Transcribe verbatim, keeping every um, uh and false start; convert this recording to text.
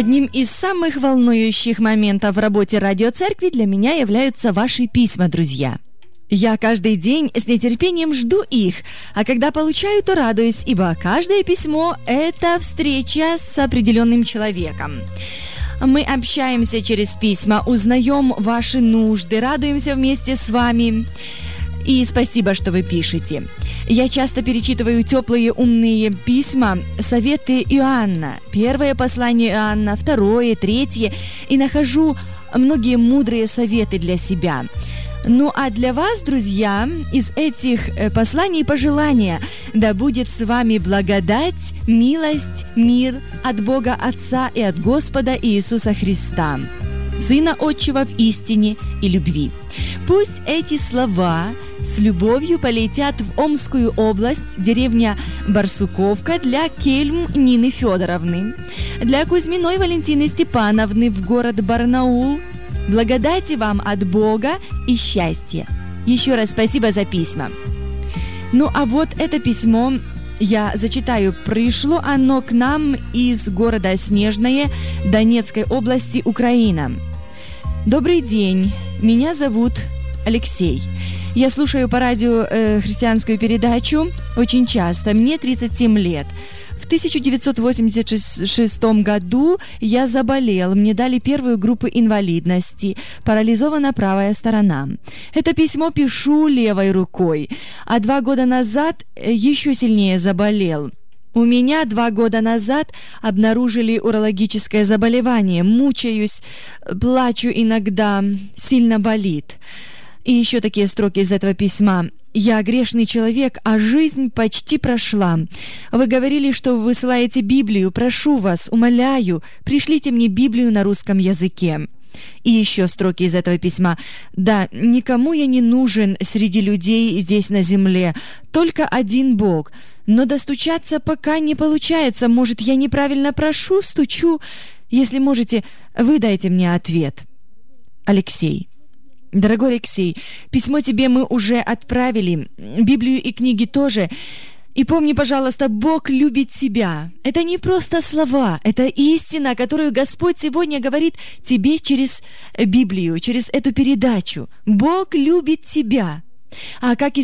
Одним из самых волнующих моментов в работе радиоцеркви для меня являются ваши письма, друзья. Я каждый день с нетерпением жду их, а когда получаю, то радуюсь, ибо каждое письмо – это встреча с определенным человеком. Мы общаемся через письма, узнаем ваши нужды, радуемся вместе с вами. И спасибо, что вы пишете. Я часто перечитываю теплые умные письма, советы Иоанна, первое послание Иоанна, второе, третье, и нахожу многие мудрые советы для себя. Ну а для вас, друзья, из этих посланий пожелания: да будет с вами благодать, милость, мир от Бога Отца и от Господа Иисуса Христа, Сына Отчего в истине и любви. Пусть эти слова с любовью полетят в Омскую область, деревня Барсуковка, для Кельм Нины Федоровны, для Кузьминой Валентины Степановны в город Барнаул. Благодати вам от Бога и счастья. Еще раз спасибо за письма. Ну а вот это письмо я зачитаю. Пришло оно к нам из города Снежное, Донецкой области, Украина. Добрый день, меня зовут Алексей. Я слушаю по радио э, христианскую передачу очень часто, мне тридцать семь лет. В тысяча девятьсот восемьдесят шестом году я заболел, мне дали первую группу инвалидности, парализована правая сторона. Это письмо пишу левой рукой, а два года назад еще сильнее заболел. У меня два года назад обнаружили урологическое заболевание, мучаюсь, плачу иногда, сильно болит. И еще такие строки из этого письма. «Я грешный человек, а жизнь почти прошла. Вы говорили, что вы высылаете Библию. Прошу вас, умоляю, пришлите мне Библию на русском языке». И еще строки из этого письма. «Да, никому я не нужен среди людей здесь на земле, только один Бог. Но достучаться пока не получается. Может, я неправильно прошу, стучу? Если можете, вы дайте мне ответ». Алексей. Дорогой Алексей, письмо тебе мы уже отправили, Библию и книги тоже. И помни, пожалуйста, Бог любит тебя. Это не просто слова, это истина, которую Господь сегодня говорит тебе через Библию, через эту передачу. Бог любит тебя. А как